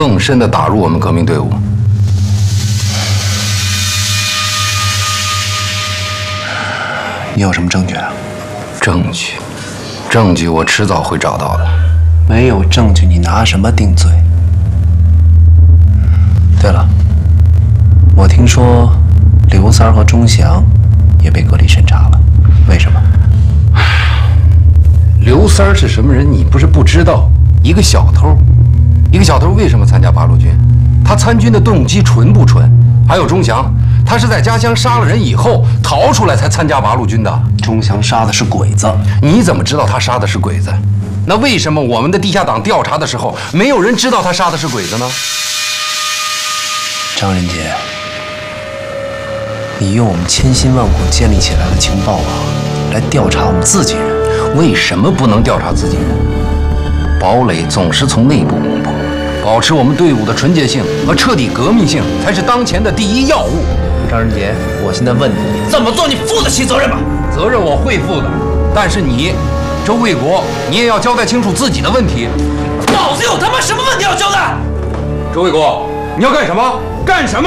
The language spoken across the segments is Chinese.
更深地打入我们革命队伍。 你有什么证据啊？ 证据我迟早会找到的。 没有证据，你拿什么定罪？对了，我听说刘三儿和钟祥也被隔离审查了，为什么？ 刘三儿是什么人？你不是不知道？一个小偷为什么参加八路军？他参军的动机纯不纯？还有钟祥，他是在家乡杀了人以后逃出来才参加八路军的。 钟祥杀的是鬼子， 你怎么知道他杀的是鬼子？那为什么我们的地下党调查的时候，没有人知道他杀的是鬼子呢？ 张仁杰，你用我们千辛万苦建立起来的情报网来调查我们自己人， 为什么不能调查自己人？堡垒总是从内部攻破，保持我们队伍的纯洁性和彻底革命性，才是当前的第一要务。 张仁杰，我现在问你，这么做你负得起责任吗？ 责任我会负的，但是你，周卫国，你也要交代清楚自己的问题。 老子有他妈什么问题要交代？ 周卫国，你要干什么？干什么？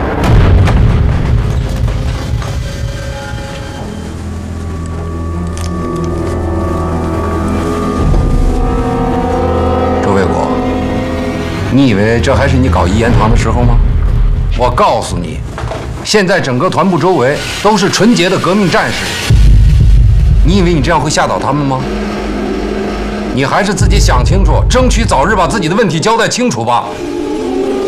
周卫国，你以为这还是你搞一言堂的时候吗？我告诉你，现在整个团部周围都是纯洁的革命战士。你以为你这样会吓倒他们吗？你还是自己想清楚，争取早日把自己的问题交代清楚吧。